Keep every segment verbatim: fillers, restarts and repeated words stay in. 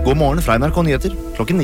God morgen fra N R K Nyheter klokken ni.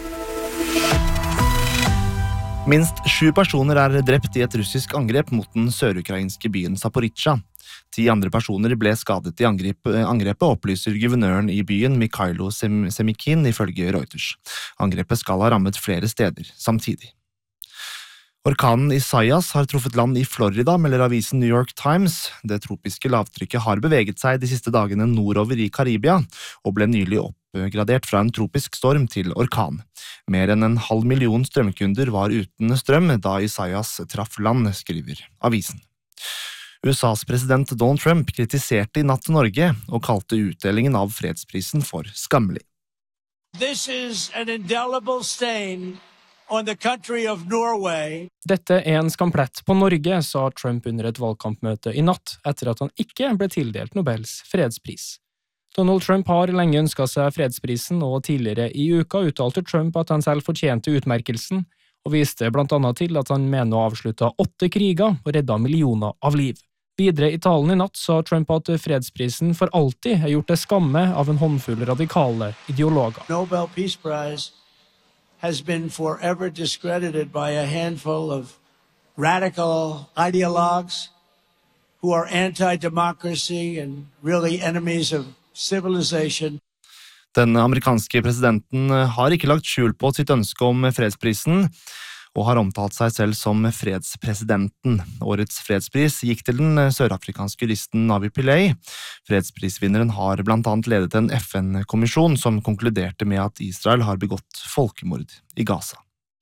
Minst sju personer er drept i et russisk angrep mot den sørukrainske byen Zaporizjzja. Ti andre personer ble skadet i angrep, angrepet, opplyser guvernøren i byen Mikhailo Sem- Semikin ifølge Reuters. Angrepet skal ha rammet flere steder samtidig. Orkanen Isaias har truffet land i Florida, melder avisen New York Times. Det tropiske lavtrykket har beveget seg de siste dagene nordover i Karibia, og ble nylig oppgradert fra en tropisk storm til orkan. Mer enn en halv million strømkunder var uten strøm da Isaias traff land, skriver avisen. U S A's president Donald Trump kritiserte i natt Norge og kalte utdelingen av fredsprisen for skammelig. This is an indelible stain on the country of Norway. Dette er en skamplett på Norge, sa Trump under et valgkampmøte i natt, etter at han ikke ble tildelt Nobels fredspris. Donald Trump har lenge ønsket seg fredsprisen, og tidligere i uka uttalte Trump at han selv fortjente utmerkelsen, og viste blant annet til at han mener å avslutte åtte kriger og redda millioner av liv. Videre i talen i natt sa Trump at fredsprisen for alltid er gjort til skamme av en håndfull radikale ideologer. Nobel Peace Prize has been forever discredited by a handful of radical ideologues who are anti-democracy and really enemies of civilization. Den amerikanske presidenten har ikke lagt skjul på sitt ønske om fredsprisen, og har omtalt seg selv som fredspresidenten. Årets fredspris gikk til den sørafrikanske juristen Navi Pillay. Fredsprisvinneren har blant annet ledet en F N-kommisjon som konkluderte med at Israel har begått folkemord i Gaza.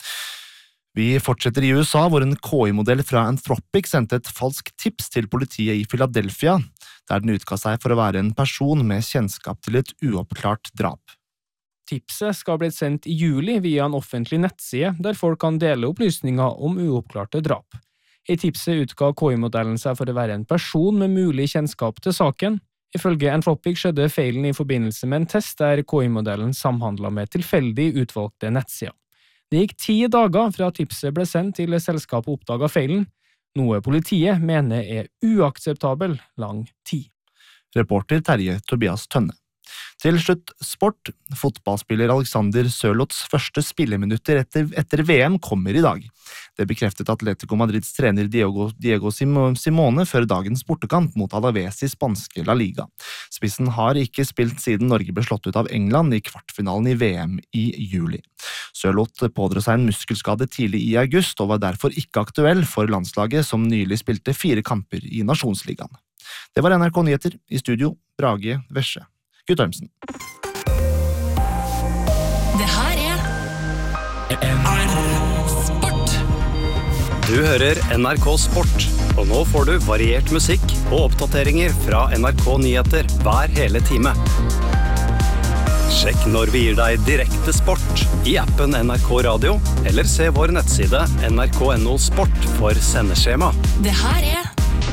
Vi fortsetter i U S A, hvor en K I-modell fra Anthropic sendte et falskt tips til politiet i Philadelphia, der den utga seg for å være en person med kjennskap til et uoppklart drap. Tipset skal bli sendt i juli via en offentlig nettside, der folk kan dele opplysninger om uoppklarte drap. I tipset utga K I-modellen seg for å være en person med mulig kjennskap til saken. Ifølge Anthropic skjedde feilen i forbindelse med en test der K I-modellen samhandlet med tilfeldig utvalgte nettsider. Det gikk ti dager fra tipset ble sendt til selskapet oppdaget feilen, noe politiet mener er uakseptabel lang tid. Reporter Terje Tobias Tønne. Til slutt sport. Fotballspiller Alexander Sørloths første spilleminutter etter, etter V M kommer i dag. Det bekreftet Atletico Madrids trener Diego, Diego Simone før dagens bortekamp mot Alaves i spanske La Liga. Spissen har ikke spilt siden Norge ble slått ut av England i kvartfinalen i V M i juli. Sørloth pådro seg en muskelskade tidlig i august og var derfor ikke aktuell for landslaget som nylig spilte fire kamper i Nasjonsligaen. Det var N R K Nyheter, i studio Brage Vesje. Guttormsen. Det her er N R Sport. Du hører N R K Sport, og nå får du variert musikk og oppdateringer fra N R K Nyheter hver hele time. Sjekk når vi gir deg direkte sport i appen N R K Radio, eller se vår nettside N R K punktum N O Sport for sendeskjema. Det her er